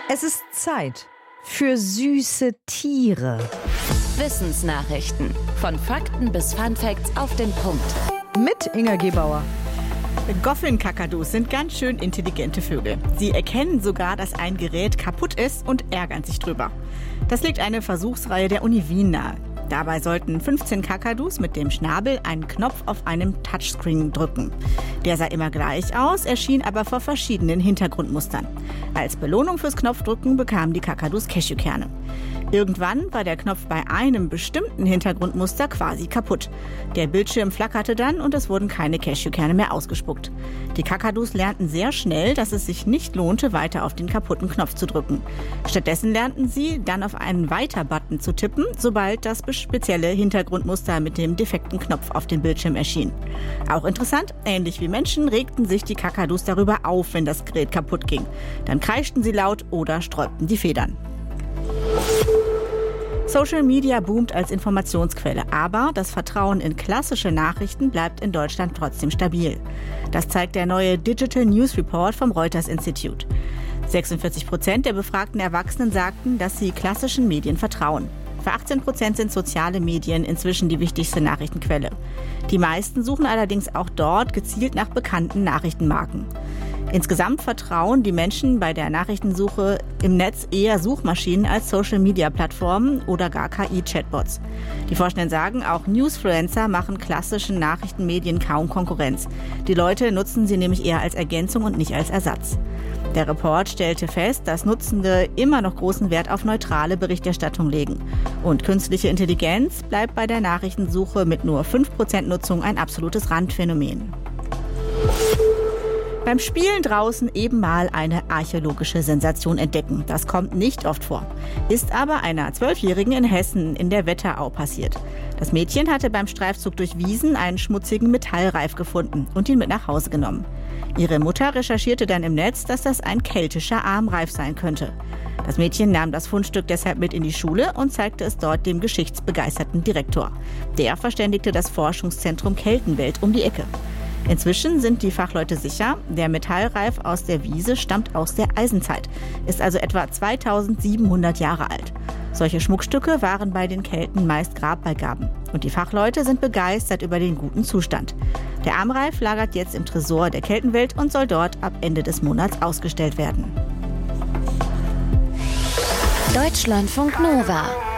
Es ist Zeit für süße Tiere. Wissensnachrichten. Von Fakten bis Funfacts auf den Punkt. Mit Inga Gebauer. Goffelnkakadus sind ganz schön intelligente Vögel. Sie erkennen sogar, dass ein Gerät kaputt ist und ärgern sich drüber. Das legt eine Versuchsreihe der Uni Wien nahe. Dabei sollten 15 Kakadus mit dem Schnabel einen Knopf auf einem Touchscreen drücken. Der sah immer gleich aus, erschien aber vor verschiedenen Hintergrundmustern. Als Belohnung fürs Knopfdrücken bekamen die Kakadus Cashewkerne. Irgendwann war der Knopf bei einem bestimmten Hintergrundmuster quasi kaputt. Der Bildschirm flackerte dann und es wurden keine Cashewkerne mehr ausgespuckt. Die Kakadus lernten sehr schnell, dass es sich nicht lohnte, weiter auf den kaputten Knopf zu drücken. Stattdessen lernten sie, dann auf einen Weiter-Button zu tippen, sobald das spezielle Hintergrundmuster mit dem defekten Knopf auf dem Bildschirm erschien. Auch interessant, ähnlich wie Menschen regten sich die Kakadus darüber auf, wenn das Gerät kaputt ging. Dann kreischten sie laut oder sträubten die Federn. Social Media boomt als Informationsquelle, aber das Vertrauen in klassische Nachrichten bleibt in Deutschland trotzdem stabil. Das zeigt der neue Digital News Report vom Reuters Institute. 46% der befragten Erwachsenen sagten, dass sie klassischen Medien vertrauen. Für 18% sind soziale Medien inzwischen die wichtigste Nachrichtenquelle. Die meisten suchen allerdings auch dort gezielt nach bekannten Nachrichtenmarken. Insgesamt vertrauen die Menschen bei der Nachrichtensuche im Netz eher Suchmaschinen als Social-Media-Plattformen oder gar KI-Chatbots. Die Forschenden sagen, auch Newsfluencer machen klassischen Nachrichtenmedien kaum Konkurrenz. Die Leute nutzen sie nämlich eher als Ergänzung und nicht als Ersatz. Der Report stellte fest, dass Nutzende immer noch großen Wert auf neutrale Berichterstattung legen. Und künstliche Intelligenz bleibt bei der Nachrichtensuche mit nur 5% Nutzung ein absolutes Randphänomen. Beim Spielen draußen eben mal eine archäologische Sensation entdecken. Das kommt nicht oft vor. Ist aber einer 12-Jährigen in Hessen in der Wetterau passiert. Das Mädchen hatte beim Streifzug durch Wiesen einen schmutzigen Metallreif gefunden und ihn mit nach Hause genommen. Ihre Mutter recherchierte dann im Netz, dass das ein keltischer Armreif sein könnte. Das Mädchen nahm das Fundstück deshalb mit in die Schule und zeigte es dort dem geschichtsbegeisterten Direktor. Der verständigte das Forschungszentrum Keltenwelt um die Ecke. Inzwischen sind die Fachleute sicher, der Metallreif aus der Wiese stammt aus der Eisenzeit, ist also etwa 2700 Jahre alt. Solche Schmuckstücke waren bei den Kelten meist Grabbeigaben. Und die Fachleute sind begeistert über den guten Zustand. Der Armreif lagert jetzt im Tresor der Keltenwelt und soll dort ab Ende des Monats ausgestellt werden. Deutschlandfunk Nova